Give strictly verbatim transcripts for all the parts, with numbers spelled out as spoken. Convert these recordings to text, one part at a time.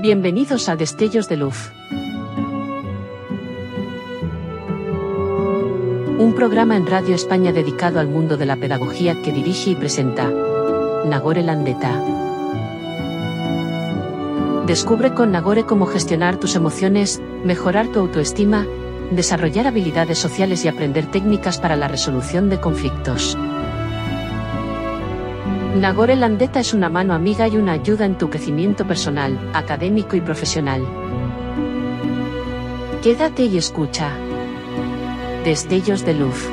Bienvenidos a Destellos de Luz. Un programa en Radio España dedicado al mundo de la pedagogía que dirige y presenta Nagore Landeta. Descubre con Nagore cómo gestionar tus emociones, mejorar tu autoestima, desarrollar habilidades sociales y aprender técnicas para la resolución de conflictos. Nagore Landeta es una mano amiga y una ayuda en tu crecimiento personal, académico y profesional. Quédate y escucha. Destellos de Luz.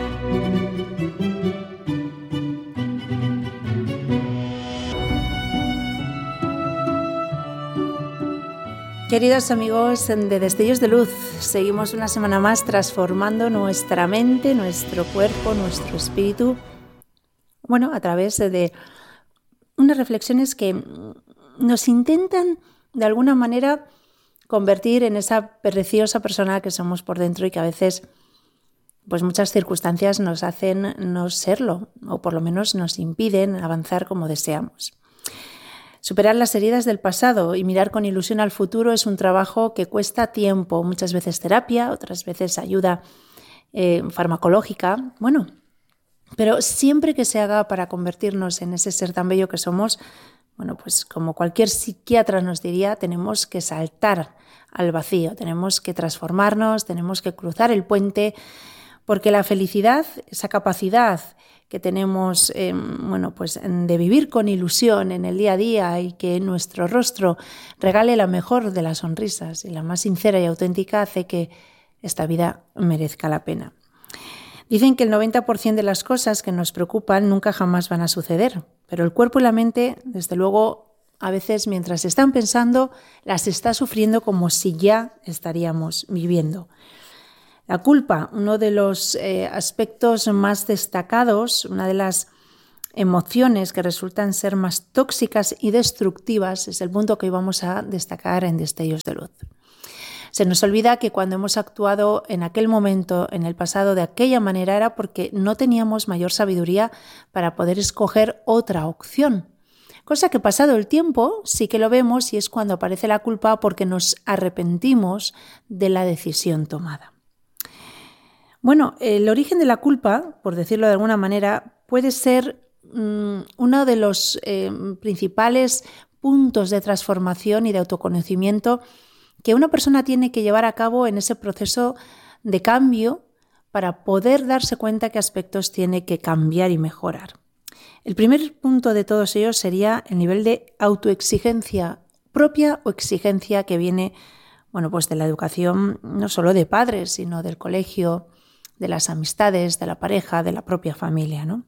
Queridos amigos de Destellos de Luz, seguimos una semana más transformando nuestra mente, nuestro cuerpo, nuestro espíritu, bueno, a través de unas reflexiones que nos intentan de alguna manera convertir en esa preciosa persona que somos por dentro y que a veces pues muchas circunstancias nos hacen no serlo o por lo menos nos impiden avanzar como deseamos. Superar las heridas del pasado y mirar con ilusión al futuro es un trabajo que cuesta tiempo, muchas veces terapia, otras veces ayuda eh, farmacológica, bueno, pero siempre que se haga para convertirnos en ese ser tan bello que somos, bueno, pues como cualquier psiquiatra nos diría, tenemos que saltar al vacío, tenemos que transformarnos, tenemos que cruzar el puente, porque la felicidad, esa capacidad que tenemos eh, bueno, pues de vivir con ilusión en el día a día y que nuestro rostro regale la mejor de las sonrisas y la más sincera y auténtica, hace que esta vida merezca la pena. Dicen que el noventa por ciento de las cosas que nos preocupan nunca jamás van a suceder, pero el cuerpo y la mente, desde luego, a veces mientras están pensando, las está sufriendo como si ya estaríamos viviendo. La culpa, uno de los eh, aspectos más destacados, una de las emociones que resultan ser más tóxicas y destructivas, es el punto que hoy vamos a destacar en Destellos de Luz. Se nos olvida que cuando hemos actuado en aquel momento, en el pasado, de aquella manera era porque no teníamos mayor sabiduría para poder escoger otra opción. Cosa que pasado el tiempo sí que lo vemos y es cuando aparece la culpa porque nos arrepentimos de la decisión tomada. Bueno, el origen de la culpa, por decirlo de alguna manera, puede ser mmm, uno de los eh, principales puntos de transformación y de autoconocimiento que una persona tiene que llevar a cabo en ese proceso de cambio para poder darse cuenta qué aspectos tiene que cambiar y mejorar. El primer punto de todos ellos sería el nivel de autoexigencia propia o exigencia que viene, bueno, pues de la educación no solo de padres, sino del colegio, de las amistades, de la pareja, de la propia familia, ¿no?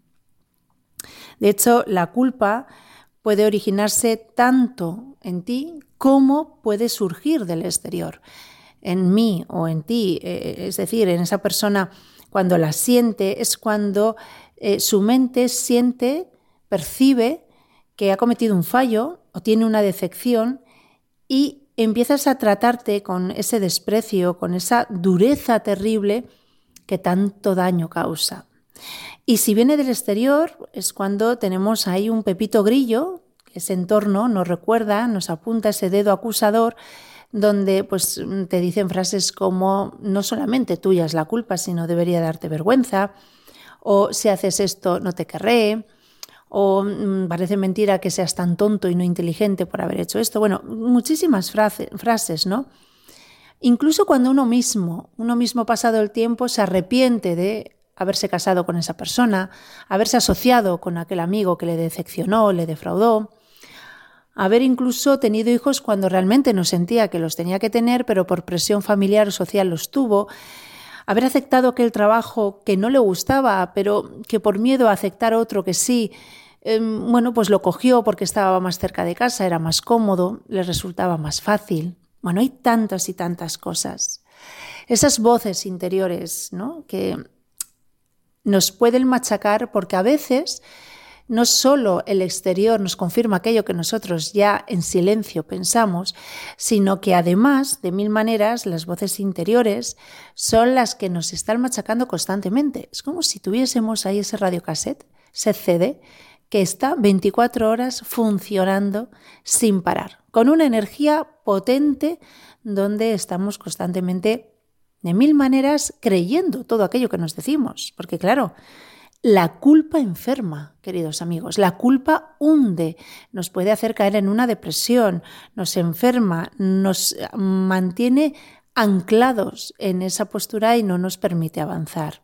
De hecho, la culpa puede originarse tanto en ti como puede surgir del exterior, en mí o en ti, eh, es decir, en esa persona cuando la siente es cuando eh, su mente siente, percibe que ha cometido un fallo o tiene una decepción y empiezas a tratarte con ese desprecio, con esa dureza terrible que tanto daño causa. Y si viene del exterior es cuando tenemos ahí un pepito grillo, que ese entorno nos recuerda, nos apunta ese dedo acusador donde pues, te dicen frases como no solamente tuya es la culpa, sino debería darte vergüenza, o si haces esto no te querré, o mmm, parece mentira que seas tan tonto y no inteligente por haber hecho esto. Bueno, muchísimas frase, frases, ¿no? Incluso cuando uno mismo, uno mismo pasado el tiempo se arrepiente de haberse casado con esa persona, haberse asociado con aquel amigo que le decepcionó, le defraudó, haber incluso tenido hijos cuando realmente no sentía que los tenía que tener, pero por presión familiar o social los tuvo, haber aceptado aquel trabajo que no le gustaba, pero que por miedo a aceptar otro que sí, eh, bueno, pues lo cogió porque estaba más cerca de casa, era más cómodo, le resultaba más fácil. Bueno, hay tantas y tantas cosas. Esas voces interiores, ¿no?, que nos pueden machacar porque a veces no solo el exterior nos confirma aquello que nosotros ya en silencio pensamos, sino que además, de mil maneras, las voces interiores son las que nos están machacando constantemente. Es como si tuviésemos ahí ese radiocassette, ese C D, que está veinticuatro horas funcionando sin parar, con una energía potente donde estamos constantemente, de mil maneras, creyendo todo aquello que nos decimos. Porque claro, la culpa enferma, queridos amigos, la culpa hunde, nos puede hacer caer en una depresión, nos enferma, nos mantiene anclados en esa postura y no nos permite avanzar.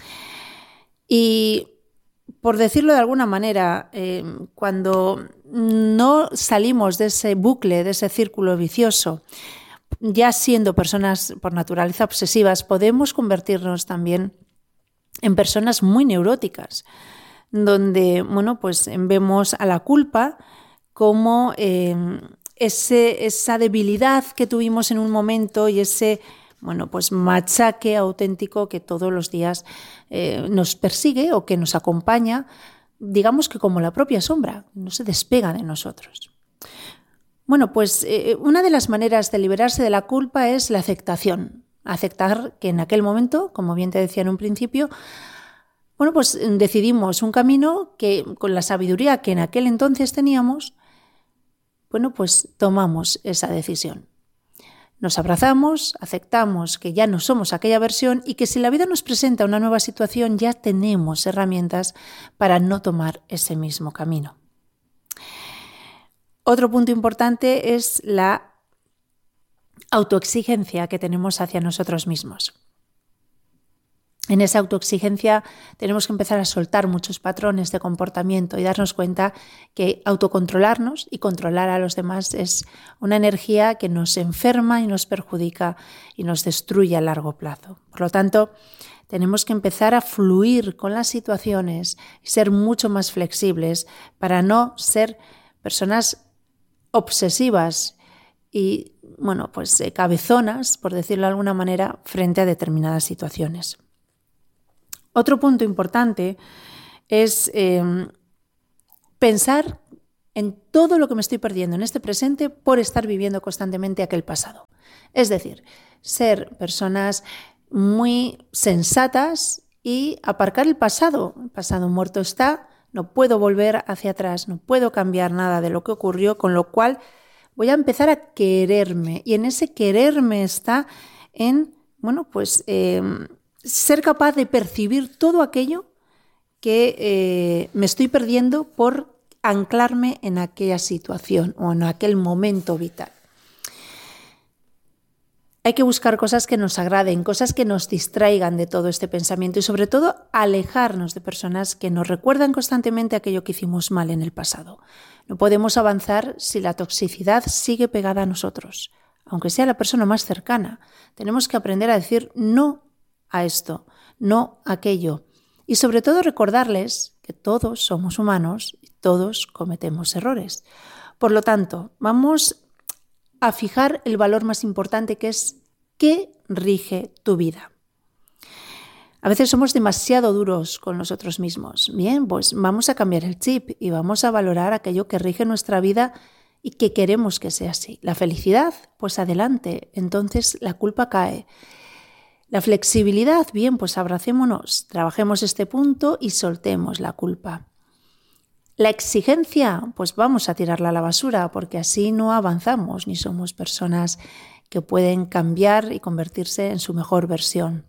Y por decirlo de alguna manera, eh, cuando no salimos de ese bucle, de ese círculo vicioso, ya siendo personas por naturaleza obsesivas, podemos convertirnos también en personas muy neuróticas, donde bueno, pues vemos a la culpa como eh, ese, esa debilidad que tuvimos en un momento y ese bueno, pues machaque auténtico que todos los días eh, nos persigue o que nos acompaña, digamos que como la propia sombra, no se despega de nosotros. Bueno, pues eh, una de las maneras de liberarse de la culpa es la aceptación. Aceptar que en aquel momento, como bien te decía en un principio, bueno, pues decidimos un camino que con la sabiduría que en aquel entonces teníamos, bueno, pues tomamos esa decisión. Nos abrazamos, aceptamos que ya no somos aquella versión y que si la vida nos presenta una nueva situación ya tenemos herramientas para no tomar ese mismo camino. Otro punto importante es la autoexigencia que tenemos hacia nosotros mismos. En esa autoexigencia tenemos que empezar a soltar muchos patrones de comportamiento y darnos cuenta que autocontrolarnos y controlar a los demás es una energía que nos enferma y nos perjudica y nos destruye a largo plazo. Por lo tanto, tenemos que empezar a fluir con las situaciones y ser mucho más flexibles para no ser personas obsesivas y, bueno, pues eh, cabezonas, por decirlo de alguna manera, frente a determinadas situaciones. Otro punto importante es eh, pensar en todo lo que me estoy perdiendo en este presente por estar viviendo constantemente aquel pasado. Es decir, ser personas muy sensatas y aparcar el pasado. El pasado muerto está, no puedo volver hacia atrás, no puedo cambiar nada de lo que ocurrió, con lo cual voy a empezar a quererme. Y en ese quererme está en, bueno, pues eh, ser capaz de percibir todo aquello que eh, me estoy perdiendo por anclarme en aquella situación o en aquel momento vital. Hay que buscar cosas que nos agraden, cosas que nos distraigan de todo este pensamiento y sobre todo alejarnos de personas que nos recuerdan constantemente aquello que hicimos mal en el pasado. No podemos avanzar si la toxicidad sigue pegada a nosotros, aunque sea la persona más cercana. Tenemos que aprender a decir no a esto, no a aquello. Y sobre todo recordarles que todos somos humanos y todos cometemos errores. Por lo tanto, vamos a fijar el valor más importante, que es ¿qué rige tu vida? A veces somos demasiado duros con nosotros mismos. Bien, pues vamos a cambiar el chip y vamos a valorar aquello que rige nuestra vida y que queremos que sea así. La felicidad, pues adelante, entonces la culpa cae. La flexibilidad, bien, pues abracémonos, trabajemos este punto y soltemos la culpa. La exigencia, pues vamos a tirarla a la basura porque así no avanzamos ni somos personas que pueden cambiar y convertirse en su mejor versión.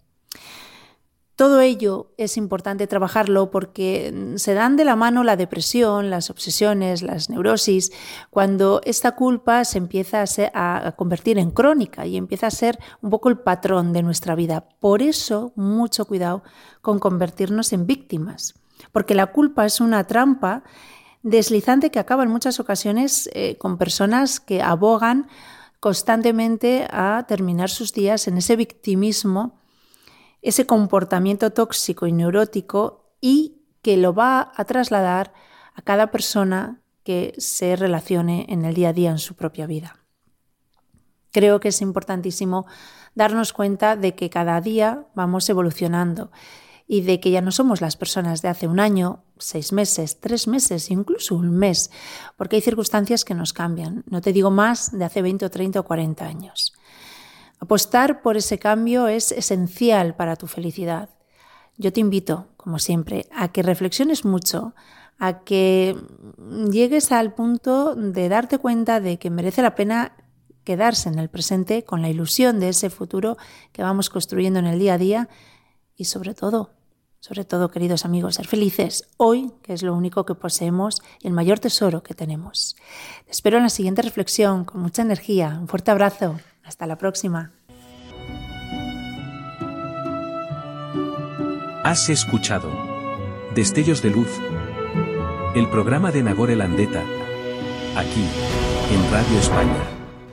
Todo ello es importante trabajarlo porque se dan de la mano la depresión, las obsesiones, las neurosis, cuando esta culpa se empieza a, ser, a convertir en crónica y empieza a ser un poco el patrón de nuestra vida. Por eso, mucho cuidado con convertirnos en víctimas, porque la culpa es una trampa deslizante que acaba en muchas ocasiones eh, con personas que abogan constantemente a terminar sus días en ese victimismo, ese comportamiento tóxico y neurótico y que lo va a trasladar a cada persona que se relacione en el día a día en su propia vida. Creo que es importantísimo darnos cuenta de que cada día vamos evolucionando y de que ya no somos las personas de hace un año, seis meses, tres meses, incluso un mes, porque hay circunstancias que nos cambian. No te digo más de hace veinte o treinta o cuarenta años. Apostar por ese cambio es esencial para tu felicidad. Yo te invito, como siempre, a que reflexiones mucho a que llegues al punto de darte cuenta de que merece la pena quedarse en el presente con la ilusión de ese futuro que vamos construyendo en el día a día y sobre todo, sobre todo, queridos amigos, ser felices hoy, que es lo único que poseemos y el mayor tesoro que tenemos. Te espero en la siguiente reflexión con mucha energía. Un fuerte abrazo. Hasta la próxima. Has escuchado Destellos de Luz, el programa de Nagore Landeta, aquí, en Radio España.